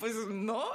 pues no.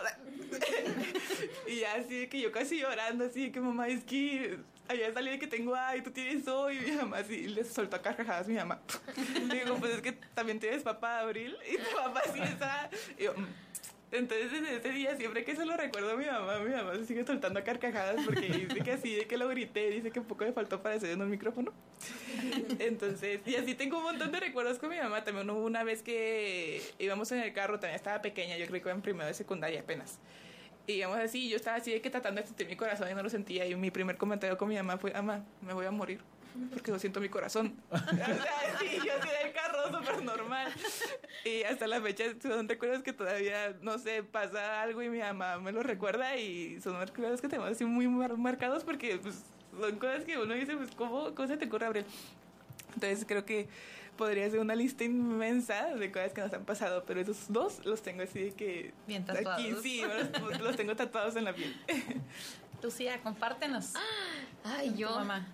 Y así de que yo casi llorando, así de que mamá, es que había salido de que tengo A y tú tienes O, y mi mamá así le soltó a carcajadas mi mamá. Le digo, pues es que también tienes papá de Abril y tu papá sí está. Y yo, entonces desde ese día, siempre que se lo recuerdo a mi mamá se sigue soltando a carcajadas porque dice que así de que lo grité, dice que un poco me faltó para hacer en un micrófono. Entonces, y así tengo un montón de recuerdos con mi mamá. También hubo una vez que íbamos en el carro, también estaba pequeña, yo creo que iba en primero de secundaria apenas. Y íbamos así, yo estaba así de que tratando de sentir mi corazón y no lo sentía. Y mi primer comentario con mi mamá fue, mamá, me voy a morir porque no siento mi corazón. O sea, sí, yo así del carro, súper normal. Y hasta la fecha son recuerdos que todavía, no sé, pasa algo y mi mamá me lo recuerda, y son recuerdos que tenemos así muy marcados porque pues, son cosas que uno dice, pues, ¿cómo se te ocurre, Abril? Entonces creo que podría ser una lista inmensa de cosas que nos han pasado, pero esos dos los tengo así de que... Bien tatuados. Aquí, sí, los tengo tatuados en la piel. Lucía, compártenos. Ay, yo... Mamá.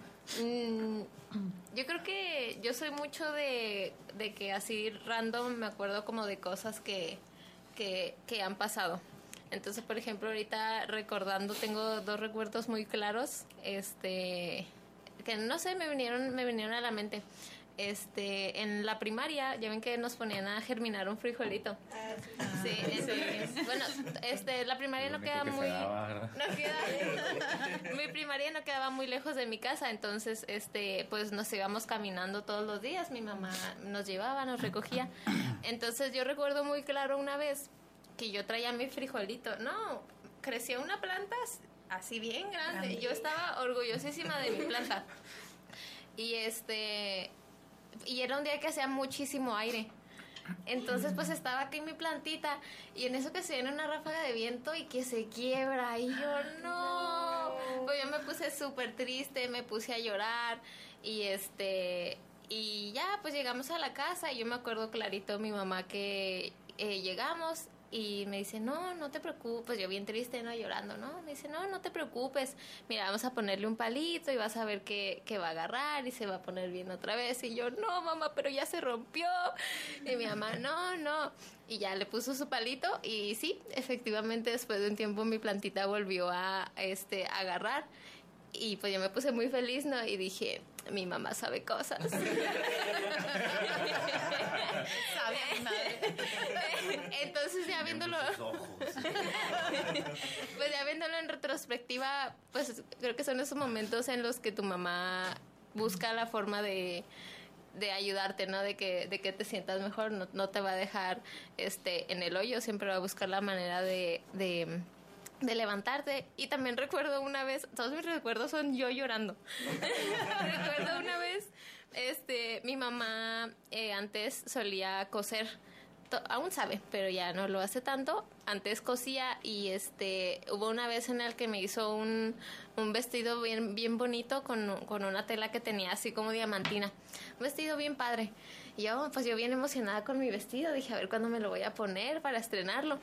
Yo creo que yo soy mucho de que así random me acuerdo como de cosas que han pasado. Entonces, por ejemplo, ahorita recordando tengo dos recuerdos muy claros, que no sé, me vinieron a la mente. En la primaria, ya ven que nos ponían a germinar un frijolito. Sí, bueno, la primaria no queda muy... mi primaria no quedaba muy lejos de mi casa, entonces, pues nos íbamos caminando todos los días. Mi mamá nos llevaba, nos recogía. Entonces yo recuerdo muy claro una vez que yo traía mi frijolito. No, creció una planta así bien grande. Yo estaba orgullosísima de mi planta. Y y era un día que hacía muchísimo aire. Entonces pues estaba aquí mi plantita, y en eso que se viene una ráfaga de viento y que se quiebra, y yo no, pues yo me puse súper triste, me puse a llorar, y y ya pues llegamos a la casa, y yo me acuerdo clarito mi mamá que llegamos. Y me dice, no te preocupes, yo bien triste, ¿no? Llorando, ¿no? Me dice, no te preocupes, mira, vamos a ponerle un palito y vas a ver que va a agarrar y se va a poner bien otra vez. Y yo, no, mamá, pero ya se rompió. Y mi mamá, no. Y ya le puso su palito, y sí, efectivamente, después de un tiempo mi plantita volvió a agarrar. Y pues yo me puse muy feliz, ¿no? Y dije, mi mamá sabe cosas. Sabe mi madre. Entonces ya viéndolo... pues ya viéndolo en retrospectiva, pues creo que son esos momentos en los que tu mamá busca la forma de ayudarte, ¿no? De que te sientas mejor, no te va a dejar en el hoyo, siempre va a buscar la manera de levantarte. Y también recuerdo una vez, todos mis recuerdos son yo llorando. Recuerdo una vez, mi mamá antes solía coser, aún sabe, pero ya no lo hace tanto. Antes cosía, y hubo una vez en la que me hizo un vestido bien, bien bonito con una tela que tenía así como diamantina. Un vestido bien padre. Y yo bien emocionada con mi vestido, dije, a ver cuándo me lo voy a poner para estrenarlo.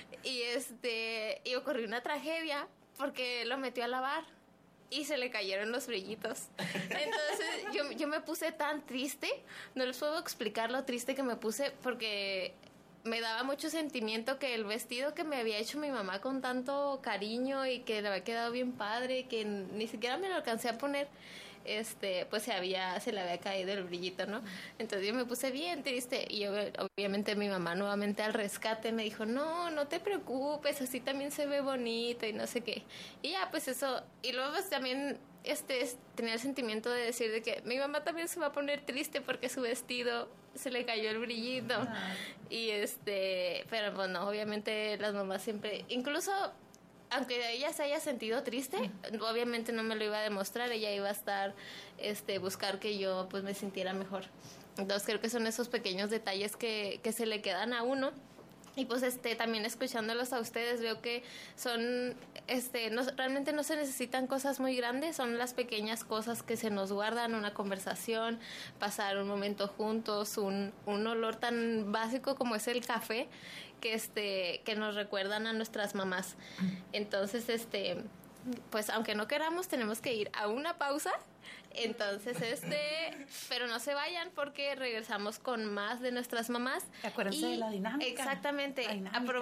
Y ocurrió una tragedia porque lo metió a lavar y se le cayeron los brillitos. Entonces yo me puse tan triste, no les puedo explicar lo triste que me puse, porque me daba mucho sentimiento que el vestido que me había hecho mi mamá con tanto cariño y que le había quedado bien padre, que ni siquiera me lo alcancé a poner, pues se le había caído el brillito, ¿no? Entonces yo me puse bien triste, y obviamente mi mamá nuevamente al rescate me dijo, no te preocupes, así también se ve bonito y no sé qué. Y ya, pues eso, y luego pues también tenía el sentimiento de decir de que mi mamá también se va a poner triste porque su vestido se le cayó el brillito. Y pero bueno, obviamente las mamás siempre, incluso aunque ella se haya sentido triste, obviamente no me lo iba a demostrar, ella iba a estar buscar que yo pues me sintiera mejor. Entonces creo que son esos pequeños detalles que se le quedan a uno. Y pues también escuchándolos a ustedes veo que son realmente no se necesitan cosas muy grandes, son las pequeñas cosas que se nos guardan, una conversación, pasar un momento juntos, un olor tan básico como es el café, que nos recuerdan a nuestras mamás. Entonces pues aunque no queramos tenemos que ir a una pausa. Entonces pero no se vayan porque regresamos con más de nuestras mamás. Acuérdense de la dinámica. Exactamente.